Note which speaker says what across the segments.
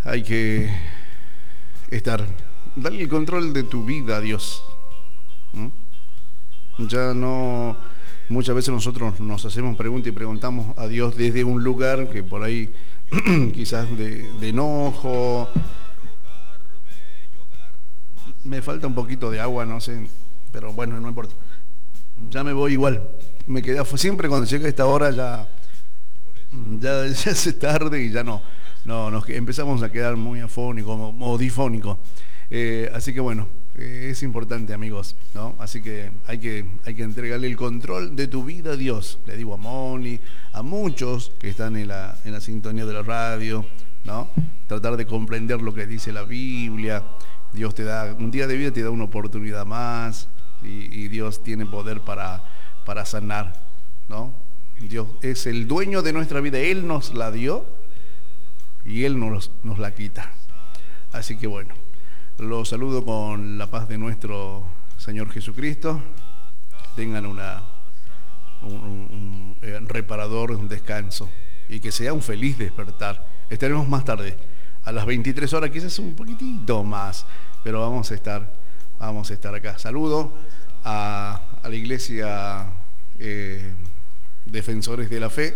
Speaker 1: Hay que darle el control de tu vida a Dios. Ya no, muchas veces nosotros nos hacemos preguntas y preguntamos a Dios desde un lugar que por ahí quizás de enojo. Me falta un poquito de agua, no sé, pero bueno, no importa. Ya me voy igual. Me quedé siempre cuando llega esta hora ya es tarde y ya no, nos empezamos a quedar muy afónicos o difónicos. Así que bueno, es importante, amigos, ¿no? Así que hay que entregarle el control de tu vida a Dios. Le digo a Moni, a muchos que están en la sintonía de la radio, ¿no? Tratar de comprender lo que dice la Biblia. Dios te da un día de vida, te da una oportunidad más y Dios tiene poder para sanar, ¿no? Dios es el dueño de nuestra vida. Él nos la dio y Él nos la quita. Así que bueno, los saludo con la paz de nuestro Señor Jesucristo. Tengan un reparador descanso y que sea un feliz despertar. Estaremos más tarde, a las 23 horas, quizás un poquitito más, pero vamos a estar acá. Saludo a la iglesia Defensores de la Fe,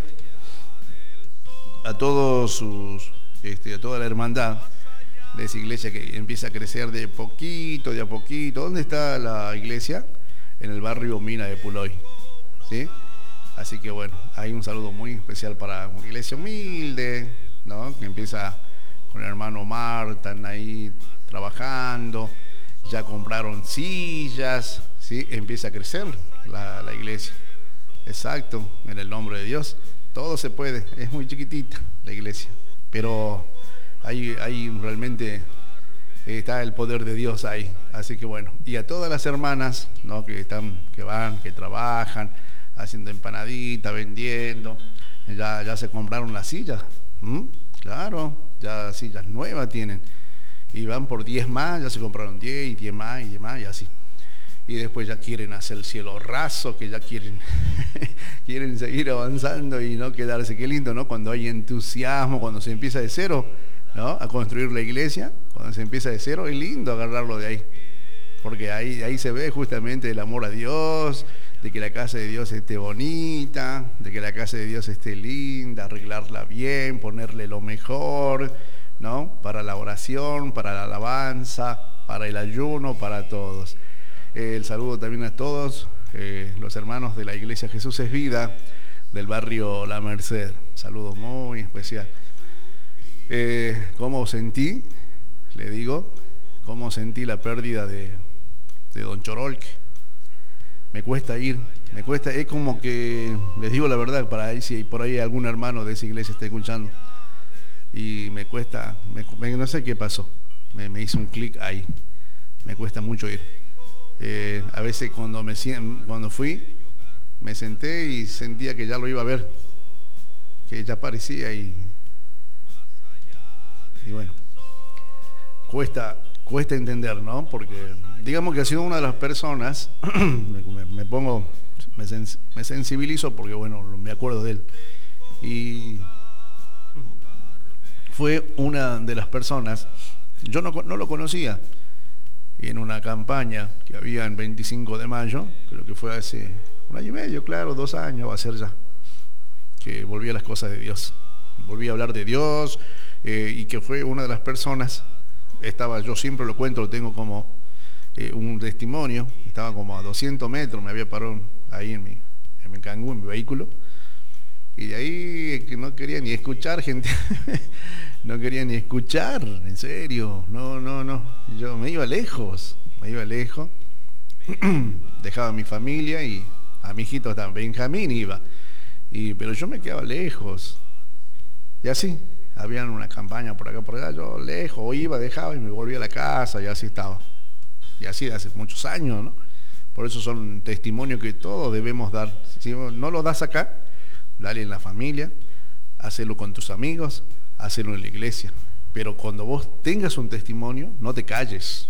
Speaker 1: a todos a toda la hermandad de esa iglesia que empieza a crecer de a poquito. ¿Dónde está la iglesia? En el barrio Mina de Puloy, ¿sí? Así que bueno, hay un saludo muy especial para una iglesia humilde, ¿no? Que empieza con el hermano Martan ahí trabajando, ya compraron sillas, ¿sí? Empieza a crecer la iglesia. Exacto, en el nombre de Dios, todo se puede. Es muy chiquitita la iglesia, pero hay realmente está el poder de Dios ahí. Así que bueno, y a todas las hermanas, ¿no? que trabajan, haciendo empanadita, vendiendo, ya se compraron las sillas. Claro, ya sillas nuevas tienen. Y van por 10 más, ya se compraron 10 y 10 más y 10 más y así. Y después ya quieren hacer el cielo raso, que ya quieren seguir avanzando y no quedarse. Qué lindo, ¿no? Cuando hay entusiasmo, cuando se empieza de cero, ¿no? A construir la iglesia, cuando se empieza de cero, es lindo agarrarlo de ahí. Porque ahí se ve justamente el amor a Dios, de que la casa de Dios esté bonita, de que la casa de Dios esté linda, arreglarla bien, ponerle lo mejor, ¿no? Para la oración, para la alabanza, para el ayuno, para todos. El saludo también a todos los hermanos de la Iglesia Jesús es Vida del barrio La Merced. Saludo muy especial. ¿Cómo sentí? Le digo, ¿cómo sentí la pérdida de don Chorolque? Me cuesta ir, es como que, les digo la verdad, para ahí, si por ahí algún hermano de esa iglesia está escuchando, y me cuesta, no sé qué pasó, me hizo un clic ahí, me cuesta mucho ir. A veces cuando fui, me senté y sentía que ya lo iba a ver, que ya aparecía y bueno, cuesta entender, ¿no? Porque digamos que ha sido una de las personas, me sensibilizo porque bueno, me acuerdo de él, y fue una de las personas, yo no lo conocía, y en una campaña que había en 25 de mayo, creo que fue hace 1 año y medio, claro, 2 años va a ser ya, que volví a las cosas de Dios, volví a hablar de Dios, y que fue una de las personas, yo siempre lo cuento, lo tengo como un testimonio, estaba como a 200 metros, me había parado ahí en mi cangú, en mi vehículo, y de ahí que no quería ni escuchar gente, no quería ni escuchar, en serio, no, yo me iba lejos, dejaba a mi familia y a mi hijito también, Benjamín iba, pero yo me quedaba lejos, y así, habían una campaña por acá, por allá, yo lejos, iba, dejaba y me volvía a la casa y así estaba, y así de hace muchos años, ¿no? Por eso son testimonios que todos debemos dar, si no lo das acá, dale en la familia, hacelo con tus amigos, hacelo en la iglesia, pero cuando vos tengas un testimonio, no te calles,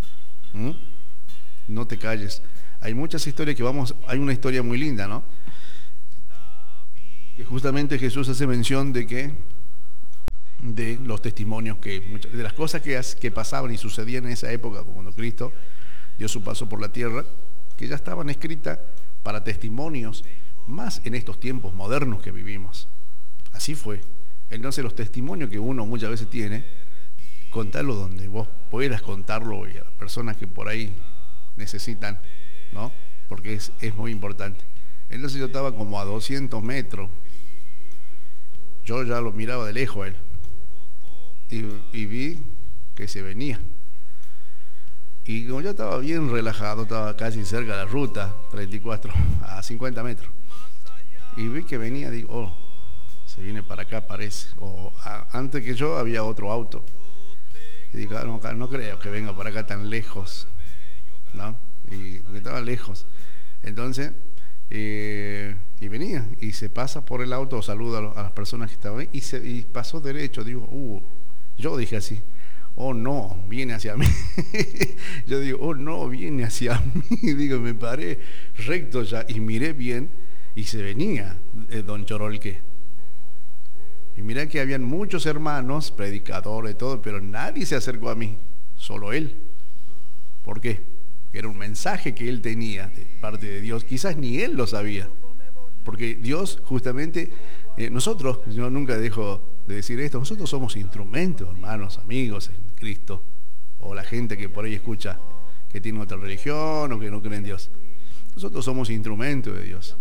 Speaker 1: no te calles. Hay muchas historias hay una historia muy linda, ¿no? Que justamente Jesús hace mención de que de los testimonios de las cosas que pasaban y sucedían en esa época, cuando Cristo dio su paso por la tierra, que ya estaban escritas para testimonios, más en estos tiempos modernos que vivimos. Así fue. Entonces los testimonios que uno muchas veces tiene, contarlo donde vos puedas contarlo y a las personas que por ahí necesitan, ¿no? Porque es muy importante. Entonces yo estaba como a 200 metros, yo ya lo miraba de lejos a él, y vi que se venía. Y como yo estaba bien relajado, estaba casi cerca de la ruta 34, a 50 metros, y vi que venía, digo, oh, se viene para acá parece, o antes que yo había otro auto, y digo, no creo que venga para acá tan lejos, ¿no? Porque estaba lejos. Entonces, y venía, y se pasa por el auto, saluda a las personas que estaban ahí, y pasó derecho. Digo, yo dije así, oh no, viene hacia mí. Yo digo, oh no, viene hacia mí. Digo, me paré recto ya y miré bien, y se venía don Chorolque. Y mirá que habían muchos hermanos, predicadores, todo, pero nadie se acercó a mí, solo él. ¿Por qué? Era un mensaje que él tenía de parte de Dios, quizás ni él lo sabía, porque Dios justamente, nosotros, yo nunca dejo de decir esto, nosotros somos instrumentos, hermanos, amigos en Cristo, o la gente que por ahí escucha que tiene otra religión o que no cree en Dios. Nosotros somos instrumentos de Dios.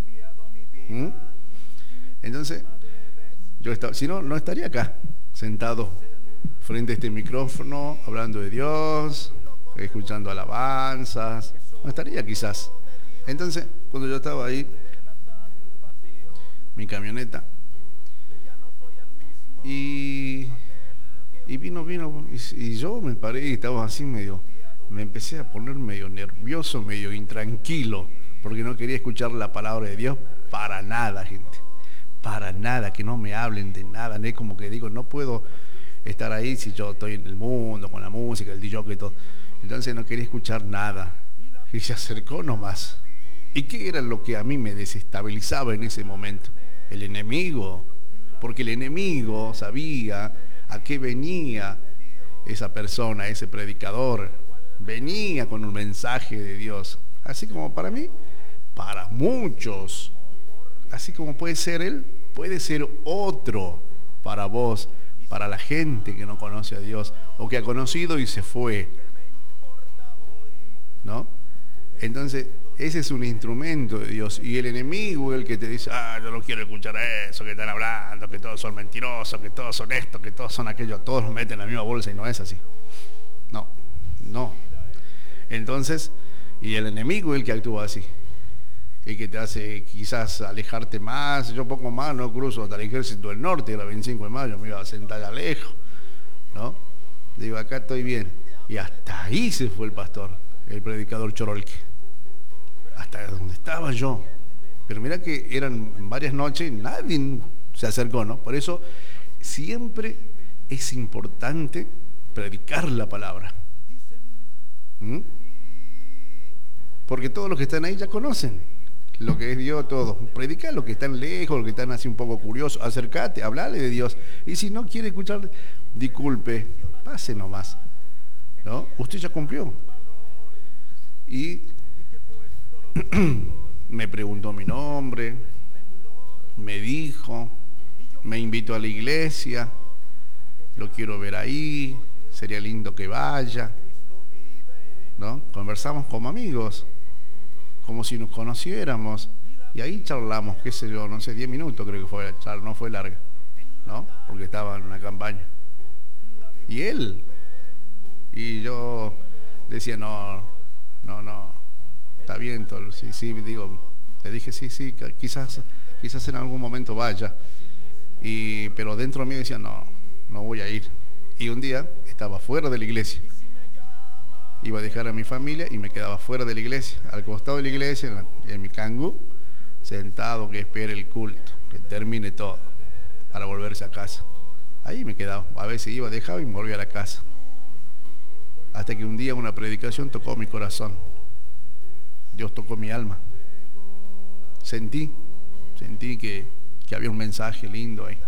Speaker 1: Entonces, si no, no estaría acá, sentado frente a este micrófono, hablando de Dios, escuchando alabanzas, no estaría quizás. Entonces, cuando yo estaba ahí, mi camioneta, y vino, y yo me paré y estaba así me empecé a poner medio nervioso, medio intranquilo, porque no quería escuchar la palabra de Dios para nada, gente, para nada, que no me hablen de nada, es como que digo, no puedo estar ahí si yo estoy en el mundo, con la música, el DJ y todo. Entonces no quería escuchar nada, y se acercó nomás. ¿Y qué era lo que a mí me desestabilizaba en ese momento? El enemigo, porque el enemigo sabía a qué venía esa persona, ese predicador, venía con un mensaje de Dios, así como para mí, para muchos, así como puede ser él, puede ser otro para vos, para la gente que no conoce a Dios, o que ha conocido y se fue, ¿no? Entonces, ese es un instrumento de Dios, y el enemigo es el que te dice, yo no quiero escuchar eso que están hablando, que todos son mentirosos, que todos son esto, que todos son aquello, todos los meten en la misma bolsa, y no es así. No. Entonces, y el enemigo es el que actúa así, y que te hace quizás alejarte más. Yo poco más no cruzo hasta el Ejército del Norte, era 25 de mayo, me iba a sentar allá lejos, ¿no? Digo, acá estoy bien, y hasta ahí se fue el pastor, el predicador Chorolque, hasta donde estaba yo. Pero mira que eran varias noches y nadie se acercó, ¿no? Por eso siempre es importante predicar la palabra. Porque todos los que están ahí ya conocen lo que es Dios, todo. Predicar los que están lejos, los que están así un poco curiosos, acércate, hablale de Dios. Y si no quiere escuchar, disculpe, pase nomás, ¿no? Usted ya cumplió. Y me preguntó mi nombre, me dijo, me invitó a la iglesia, lo quiero ver ahí, sería lindo que vaya, ¿no? Conversamos como amigos, como si nos conociéramos, y ahí charlamos, qué sé yo, no sé, 10 minutos creo que fue, no fue larga, ¿no? Porque estaba en una campaña. Y yo decía, no, está bien, sí, digo, le dije, sí, quizás en algún momento vaya, pero dentro de mí decía, no voy a ir. Y un día estaba fuera de la iglesia, iba a dejar a mi familia y me quedaba fuera de la iglesia, al costado de la iglesia, en mi cangú, sentado que espere el culto, que termine todo, para volverse a casa. Ahí me quedaba, a veces iba, dejaba y me volvía a la casa. Hasta que un día una predicación tocó mi corazón. Dios tocó mi alma. Sentí que había un mensaje lindo ahí.